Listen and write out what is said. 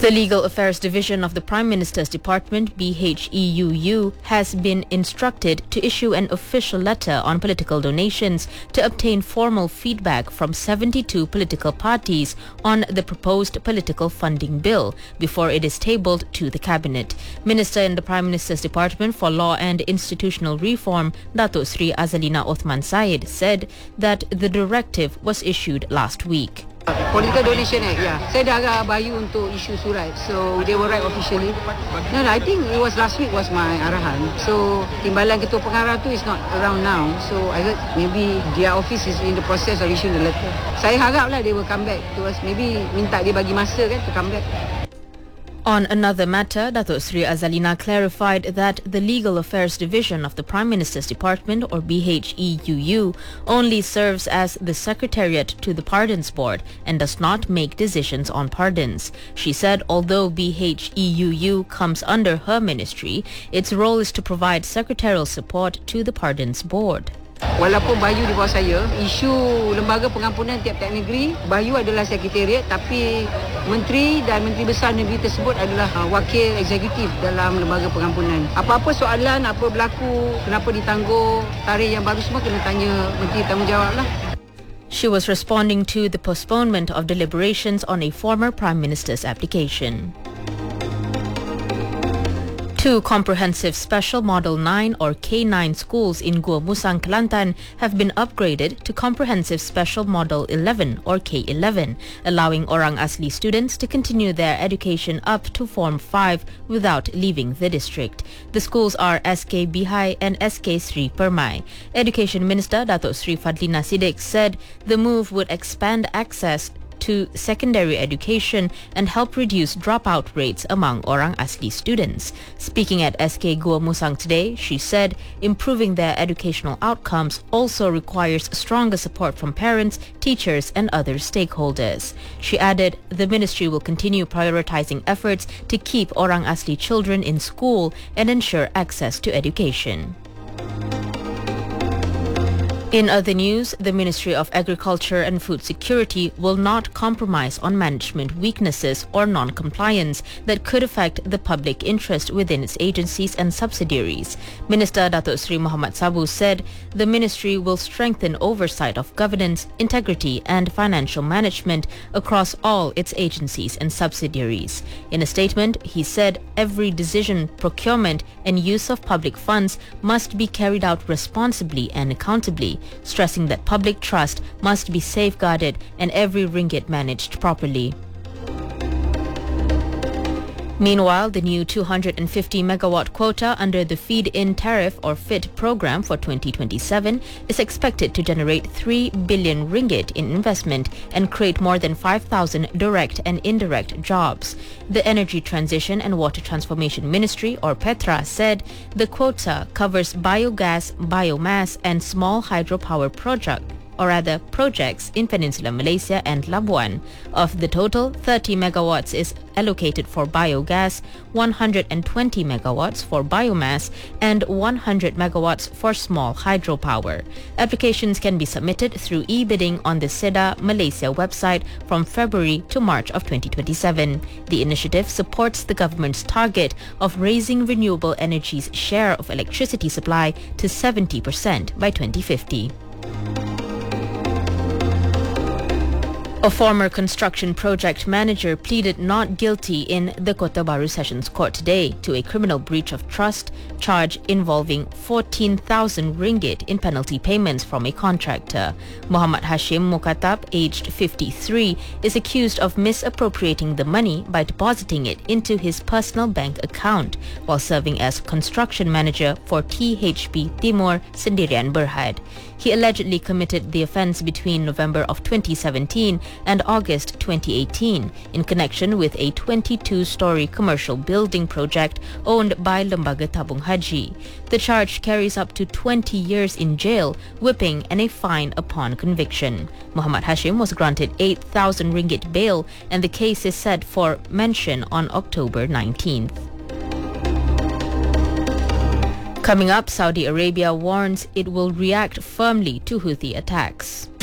The Legal Affairs Division of the Prime Minister's Department, BHEUU, has been instructed to issue an official letter on political donations to obtain formal feedback from 72 political parties on the proposed political funding bill before it is tabled to the Cabinet. Minister in the Prime Minister's Department for Law and Institutional Reform, Datuk Sri Azalina Othman Said, said that the directive was issued last week. Political Donation Act, yeah. Saya dah agak Bayu untuk isu surat. So they will write officially. No, I think it was last week was my arahan. So Timbalan Ketua Pengarah tu is not around now. So I heard maybe their office is in the process of issuing the letter. Saya harap lah they will come back to us. Maybe minta dia bagi masa kan to come back. On another matter, Datuk Sri Azalina clarified that the Legal Affairs Division of the Prime Minister's Department, or BHEUU, only serves as the secretariat to the Pardons Board and does not make decisions on pardons. She said although BHEUU comes under her ministry, its role is to provide secretarial support to the Pardons Board. Walaupun Bayu di bawah saya, isu lembaga pengampunan tiap-tiap negeri, Bayu adalah sekretariat, tapi menteri dan menteri besar negeri tersebut adalah wakil eksekutif dalam lembaga pengampunan. Apa-apa soalan, apa berlaku, kenapa ditangguh, tarikh yang baru semua kena tanya menteri tanggungjawab lah. She was responding to the postponement of deliberations on a former Prime Minister's application. Two comprehensive Special Model 9 or K9 schools in Gua Musang, Kelantan have been upgraded to Comprehensive Special Model 11 or K11, allowing Orang Asli students to continue their education up to Form 5 without leaving the district. The schools are SK Bihai and SK Sri Permai. Education Minister Datuk Sri Fadlina Siddiq said the move would expand access to secondary education and help reduce dropout rates among Orang Asli students. Speaking at SK Gua Musang today, she said improving their educational outcomes also requires stronger support from parents, teachers and other stakeholders. She added the ministry will continue prioritizing efforts to keep Orang Asli children in school and ensure access to education. In other news, the Ministry of Agriculture and Food Security will not compromise on management weaknesses or non-compliance that could affect the public interest within its agencies and subsidiaries. Minister Datuk Sri Muhammad Sabu said the ministry will strengthen oversight of governance, integrity and financial management across all its agencies and subsidiaries. In a statement, he said every decision, procurement and use of public funds must be carried out responsibly and accountably, stressing that public trust must be safeguarded and every ringgit managed properly. Meanwhile, the new 250 megawatt quota under the Feed-in Tariff or FIT program for 2027 is expected to generate 3 billion ringgit in investment and create more than 5,000 direct and indirect jobs. The Energy Transition and Water Transformation Ministry, or PETRA, said the quota covers biogas, biomass and small hydropower projects in Peninsular Malaysia and Labuan. Of the total, 30 megawatts is allocated for biogas, 120 megawatts for biomass and 100 megawatts for small hydropower. Applications can be submitted through e-bidding on the SEDA Malaysia website from February to March of 2027. The initiative supports the government's target of raising renewable energy's share of electricity supply to 70% by 2050. A former construction project manager pleaded not guilty in the Kota Baru Sessions Court today to a criminal breach of trust charge involving 14,000 ringgit in penalty payments from a contractor. Muhammad Hashim Mukatab, aged 53, is accused of misappropriating the money by depositing it into his personal bank account while serving as construction manager for THB Timur Sendirian Berhad. He allegedly committed the offence between November of 2017 and August 2018 in connection with a 22-story commercial building project owned by Lembaga Tabung Haji. The charge carries up to 20 years in jail, whipping and a fine upon conviction. Muhammad Hashim was granted 8,000 ringgit bail and the case is set for mention on October 19th. Coming up, Saudi Arabia warns it will react firmly to Houthi attacks.